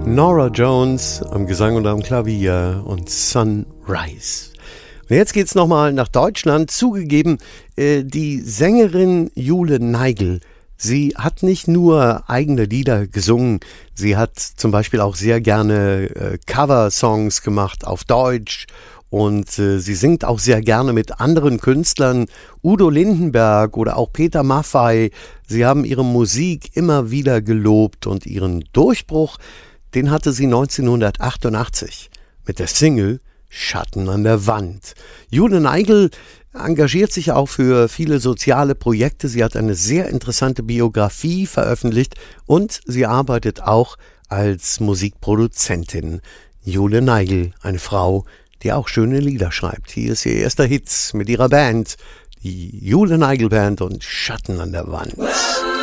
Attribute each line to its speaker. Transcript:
Speaker 1: Norah Jones am Gesang und am Klavier und Sunrise. Und jetzt geht's nochmal nach Deutschland. Zugegeben, die Sängerin Jule Neigel, sie hat nicht nur eigene Lieder gesungen, sie hat zum Beispiel auch sehr gerne Cover-Songs gemacht auf Deutsch. Und sie singt auch sehr gerne mit anderen Künstlern, Udo Lindenberg oder auch Peter Maffay. Sie haben ihre Musik immer wieder gelobt und ihren Durchbruch, den hatte sie 1988 mit der Single Schatten an der Wand. Jule Neigel engagiert sich auch für viele soziale Projekte. Sie hat eine sehr interessante Biografie veröffentlicht und sie arbeitet auch als Musikproduzentin. Jule Neigel, eine Frau, die auch schöne Lieder schreibt. Hier ist ihr erster Hit mit ihrer Band, die Jule Neigel Band und Schatten an der Wand.